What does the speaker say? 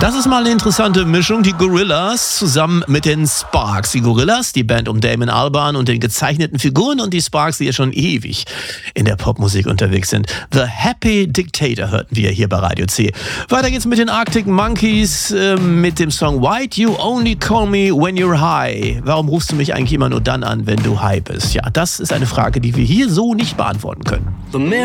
Das ist mal eine interessante Mischung. Die Gorillaz zusammen mit den Sparks. Die Gorillaz, die Band um Damon Albarn und den gezeichneten Figuren, und die Sparks, die ja schon ewig in der Popmusik unterwegs sind. The Happy Dictator hörten wir hier bei Radio C. Weiter geht's mit den Arctic Monkeys mit dem Song Why'd You Only Call Me When You're High? Warum rufst du mich eigentlich immer nur dann an, wenn du high bist? Ja, das ist eine Frage, die wir hier so nicht beantworten können.